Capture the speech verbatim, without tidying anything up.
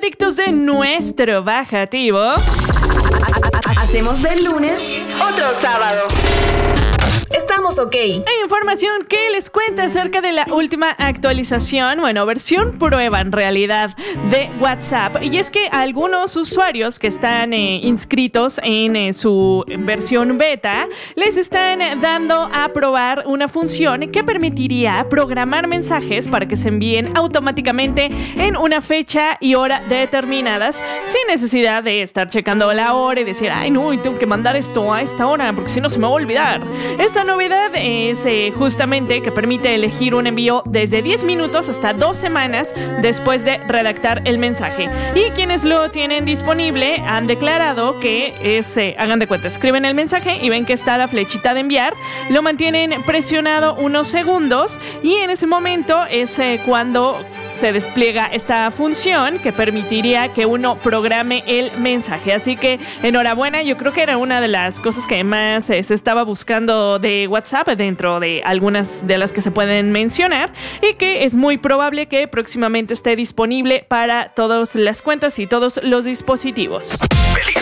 adictos de nuestro bajativo, hacemos del lunes otro sábado. Estamos ok. Hay información que les cuenta acerca de la última actualización, bueno, versión prueba en realidad de WhatsApp. Y es que algunos usuarios que están eh, inscritos en eh, su versión beta les están dando a probar una función que permitiría programar mensajes para que se envíen automáticamente en una fecha y hora determinadas, sin necesidad de estar checando la hora y decir, ay no, tengo que mandar esto a esta hora porque si no se me va a olvidar. Esta novedad es eh, justamente que permite elegir un envío desde diez minutos hasta dos semanas después de redactar el mensaje. Y quienes lo tienen disponible han declarado que es, eh, hagan de cuenta, escriben el mensaje y ven que está la flechita de enviar, lo mantienen presionado unos segundos y en ese momento es eh, cuando se despliega esta función que permitiría que uno programe el mensaje. Así que enhorabuena, yo creo que era una de las cosas que más eh, se estaba buscando de WhatsApp dentro de algunas de las que se pueden mencionar y que es muy probable que próximamente esté disponible para todas las cuentas y todos los dispositivos.